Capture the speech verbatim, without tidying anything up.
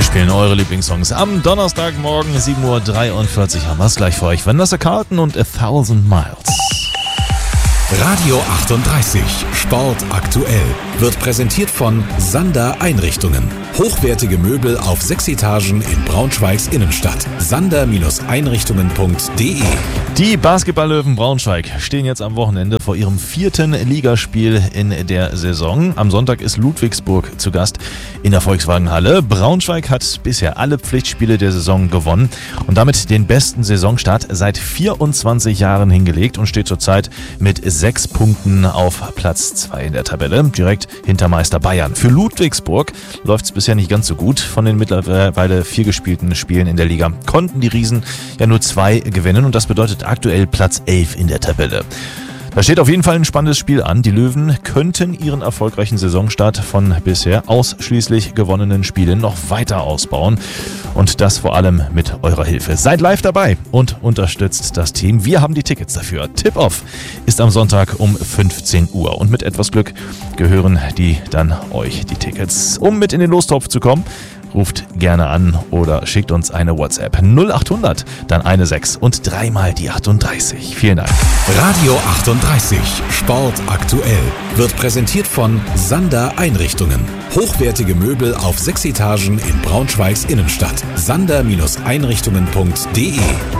spielen eure Lieblingssongs am Donnerstagmorgen, sieben Uhr dreiundvierzig haben wir es gleich für euch. Vanessa Carlton und A Thousand Miles. Radio achtunddreißig, Sport aktuell, wird präsentiert von Sander Einrichtungen. Hochwertige Möbel auf sechs Etagen in Braunschweigs Innenstadt. sander Einrichtungen punkt de. Die Basketballlöwen Braunschweig stehen jetzt am Wochenende vor ihrem vierten Ligaspiel in der Saison. Am Sonntag ist Ludwigsburg zu Gast in der Volkswagenhalle. Braunschweig hat bisher alle Pflichtspiele der Saison gewonnen und damit den besten Saisonstart seit vierundzwanzig Jahren hingelegt und steht zurzeit mit sechs Punkten auf Platz zwei in der Tabelle, direkt hinter Meister Bayern. Für Ludwigsburg läuft es bisher nicht ganz so gut. Von den mittlerweile vier gespielten Spielen in der Liga konnten die Riesen ja nur zwei gewinnen und das bedeutet aktuell Platz elf in der Tabelle. Da steht auf jeden Fall ein spannendes Spiel an. Die Löwen könnten ihren erfolgreichen Saisonstart von bisher ausschließlich gewonnenen Spielen noch weiter ausbauen. Und das vor allem mit eurer Hilfe. Seid live dabei und unterstützt das Team. Wir haben die Tickets dafür. Tip-Off ist am Sonntag um fünfzehn Uhr. Und mit etwas Glück gehören die dann euch, die Tickets. Um mit in den Lostopf zu kommen, ruft gerne an oder schickt uns eine WhatsApp. null achthundert, dann eine sechs und dreimal die achtunddreißig. Vielen Dank. Radio achtunddreißig, Sport aktuell, wird präsentiert von Sander Einrichtungen. Hochwertige Möbel auf sechs Etagen in Braunschweigs Innenstadt. sander Einrichtungen punkt de.